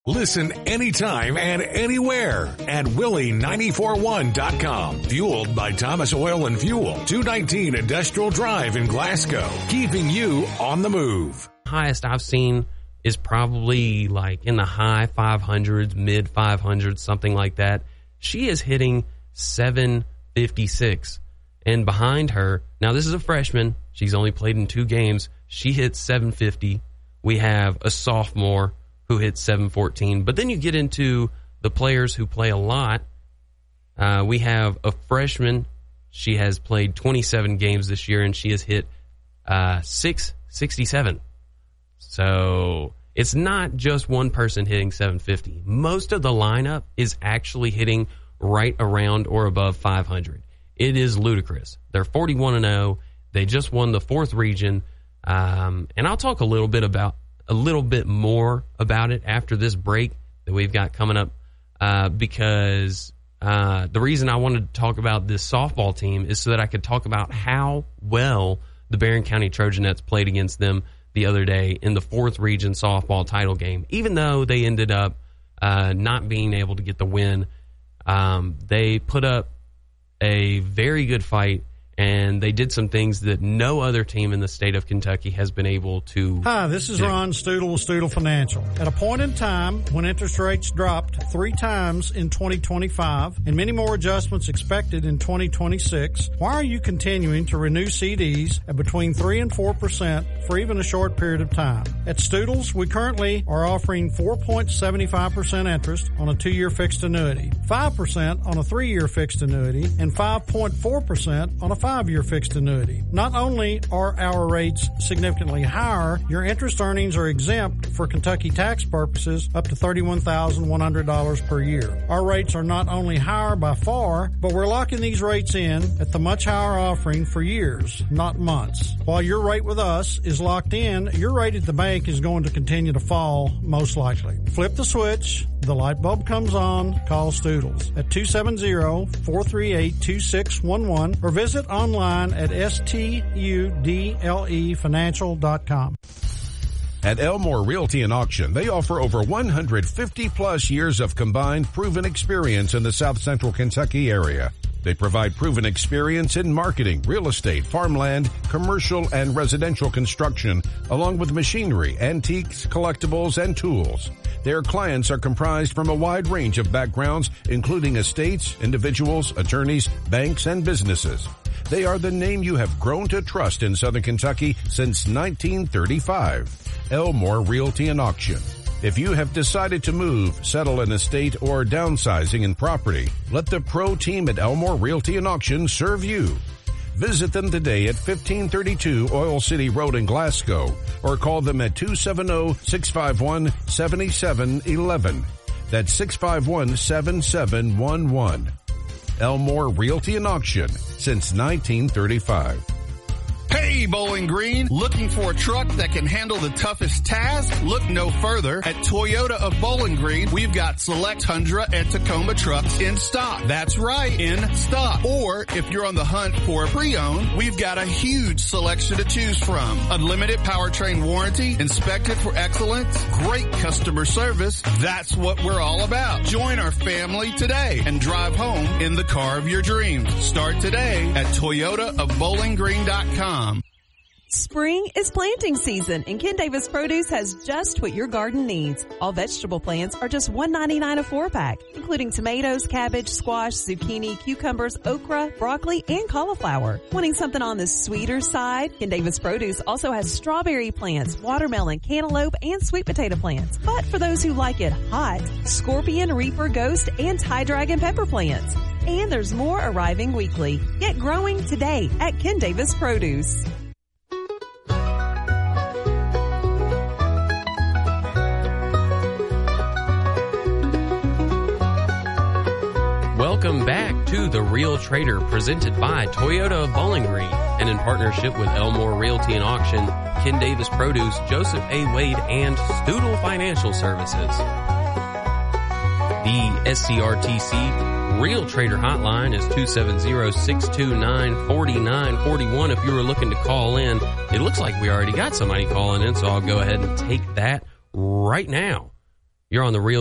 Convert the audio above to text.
Listen anytime and anywhere at Willie941.com. Fueled by Thomas Oil and Fuel, 219 Industrial Drive in Glasgow. Keeping you on the move. Highest I've seen is probably like in the high 500s, mid 500s, something like that. She is hitting 756. And behind her, now this is a freshman. She's only played in 2 games. She hits 750. We have a sophomore who hits 714. But then you get into the players who play a lot. We have a freshman. She has played 27 games this year, and she has hit 667. So it's not just one person hitting 750. Most of the lineup is actually hitting right around or above 500. It is ludicrous. They're 41-0. They just won the 4th region. And I'll talk a little bit more about it after this break that we've got coming up, because the reason I wanted to talk about this softball team is so that I could talk about how well the Barron County Trojanettes played against them the other day in the 4th region softball title game. Even though they ended up not being able to get the win, they put up a very good fight, and they did some things that no other team in the state of Kentucky has been able to. Hi, this is Ron Stoodle with Stoodle Financial. At a point in time when interest rates dropped 3 times in 2025 and many more adjustments expected in 2026, why are you continuing to renew CDs at between 3 and 4% for even a short period of time? At Stoodles, we currently are offering 4.75% interest on a 2-year fixed annuity, 5% on a 3-year fixed annuity, and 5.4% on a 5-year fixed annuity. Not only are our rates significantly higher, your interest earnings are exempt for Kentucky tax purposes up to $31,100 per year. Our rates are not only higher by far, but we're locking these rates in at the much higher offering for years, not months. While your rate with us is locked in, your rate at the bank is going to continue to fall, most likely. Flip the switch, the light bulb comes on, call Stoodles at 270-438-2611 or visit online at studlefinancial.com. At Elmore Realty and Auction, they offer over 150 plus years of combined proven experience in the South Central Kentucky area. They provide proven experience in marketing, real estate, farmland, commercial, and residential construction, along with machinery, antiques, collectibles, and tools. Their clients are comprised from a wide range of backgrounds, including estates, individuals, attorneys, banks, and businesses. They are the name you have grown to trust in Southern Kentucky since 1935. Elmore Realty and Auction. If you have decided to move, settle in a state, or downsizing in property, let the pro team at Elmore Realty and Auction serve you. Visit them today at 1532 Oil City Road in Glasgow or call them at 270-651-7711. That's 651-7711. Elmore Realty and Auction since 1935. Hey, Bowling Green, looking for a truck that can handle the toughest task? Look no further. At Toyota of Bowling Green, we've got select Tundra and Tacoma trucks in stock. That's right, in stock. Or if you're on the hunt for a pre-owned, we've got a huge selection to choose from. Unlimited powertrain warranty, inspected for excellence, great customer service. That's what we're all about. Join our family today and drive home in the car of your dreams. Start today at ToyotaofBowlingGreen.com. Spring is planting season, and Ken Davis Produce has just what your garden needs. All vegetable plants are just $1.99 a 4-pack, including tomatoes, cabbage, squash, zucchini, cucumbers, okra, broccoli, and cauliflower. Wanting something on the sweeter side? Ken Davis Produce also has strawberry plants, watermelon, cantaloupe, and sweet potato plants. But for those who like it hot, scorpion, reaper, ghost, and Thai dragon pepper plants. And there's more arriving weekly. Get growing today at Ken Davis Produce. Welcome back to The Real Trader, presented by Toyota of Bowling Green, and in partnership with Elmore Realty and Auction, Ken Davis Produce, Joseph A. Wade, and Stoodle Financial Services. The SCRTC Real Trader hotline is 270-629-4941. If you were looking to call in, it looks like we already got somebody calling in, so I'll go ahead and take that right now. You're on the Real